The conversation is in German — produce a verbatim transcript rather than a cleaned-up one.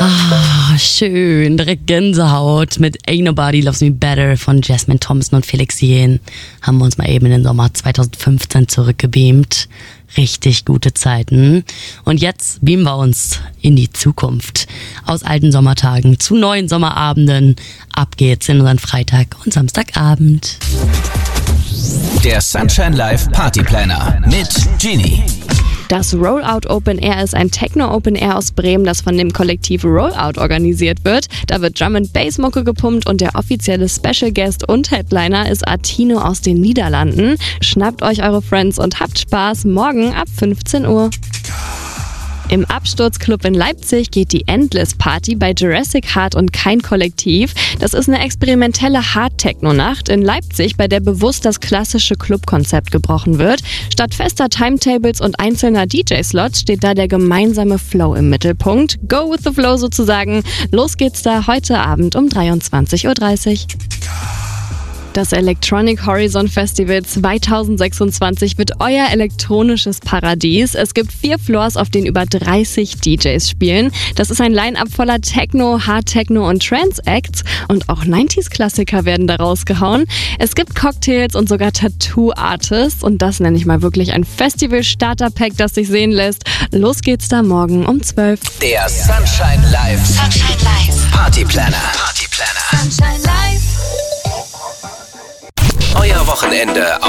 Ah, schön. Direkt Gänsehaut mit Ain't Nobody Loves Me Better von Jasmine Thompson und Felix Jähn. Haben wir uns mal eben in den Sommer zwanzig fünfzehn zurückgebeamt. Richtig gute Zeiten. Und jetzt beamen wir uns in die Zukunft. Aus alten Sommertagen zu neuen Sommerabenden. Ab geht's in unseren Freitag- und Samstagabend. Der Sunshine Live Party Planner mit Genie. Das Rollout Open Air ist ein Techno-Open Air aus Bremen, das von dem Kollektiv Rollout organisiert wird. Da wird Drum and Bass Mucke gepumpt und der offizielle Special Guest und Headliner ist Artino aus den Niederlanden. Schnappt euch eure Friends und habt Spaß morgen ab fünfzehn Uhr. Im Absturzclub in Leipzig geht die Endless Party bei Jurassic Heart und Kein Kollektiv. Das ist eine experimentelle Hard-Techno-Nacht in Leipzig, bei der bewusst das klassische Clubkonzept gebrochen wird. Statt fester Timetables und einzelner D J-Slots steht da der gemeinsame Flow im Mittelpunkt. Go with the flow sozusagen. Los geht's da heute Abend um dreiundzwanzig Uhr dreißig. Das Electronic Horizon Festival zwanzig sechsundzwanzig wird euer elektronisches Paradies. Es gibt vier Floors, auf denen über dreißig D Js spielen. Das ist ein Line-Up voller Techno, Hard Techno und Trance-Acts. Und auch neunziger-Klassiker werden da rausgehauen. Es gibt Cocktails und sogar Tattoo-Artists. Und das nenne ich mal wirklich ein Festival-Starter-Pack, das sich sehen lässt. Los geht's da morgen um zwölf. Der Sunshine Live Sunshine Live Party Planner. Party Planner. Sunshine Live. Euer Wochenende